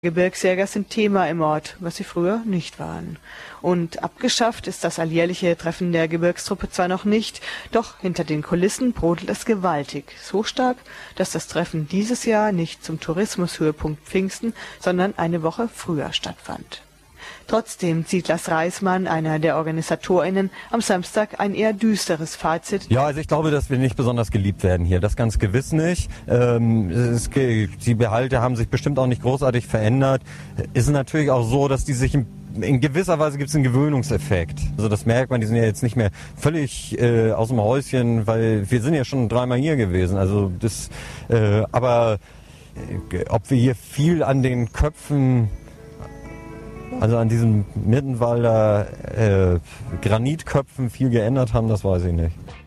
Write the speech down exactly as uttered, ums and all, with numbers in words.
Gebirgsjäger sind Thema im Ort, was sie früher nicht waren. Und abgeschafft ist das alljährliche Treffen der Gebirgstruppe zwar noch nicht, doch hinter den Kulissen brodelt es gewaltig. So stark, dass das Treffen dieses Jahr nicht zum Tourismushöhepunkt Pfingsten, sondern eine Woche früher stattfand. Trotzdem zieht Lars Reismann, einer der OrganisatorInnen, am Samstag ein eher düsteres Fazit. Ja, also ich glaube, dass wir nicht besonders geliebt werden hier. Das ganz gewiss nicht. Ähm, es, die Behalte haben sich bestimmt auch nicht großartig verändert. Es ist natürlich auch so, dass die sich in, in gewisser Weise gibt es einen Gewöhnungseffekt. Also das merkt man, die sind ja jetzt nicht mehr völlig äh, aus dem Häuschen, weil wir sind ja schon dreimal hier gewesen. Also das, äh, aber äh, ob wir hier viel an den Köpfen, also an diesen Mittenwalder äh, Granitköpfen viel geändert haben, das weiß ich nicht.